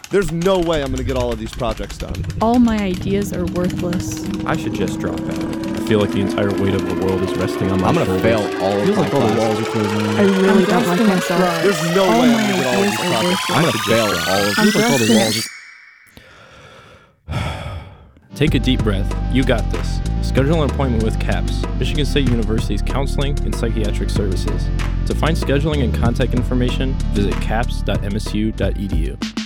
There's no way I'm going to get all of these projects done. All my ideas are worthless. I should just drop out. I feel like the entire weight of the world is resting on my shoulders. I'm going to fail all of Feels my like all the classes. walls are closing in. I really don't like myself. There's no All way my I'm going to get all of ideas these are projects. worthless. I'm going to fail all of I'm these. Feels like all the just walls are... Take a deep breath. You got this. Schedule an appointment with CAPS, Michigan State University's Counseling and Psychiatric Services. To find scheduling and contact information, visit caps.msu.edu.